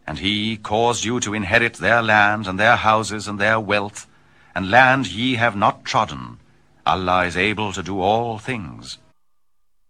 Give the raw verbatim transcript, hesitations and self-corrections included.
And he caused you to inherit their land, and their houses, and their wealth, and land ye have not trodden. Allah is able to do all things.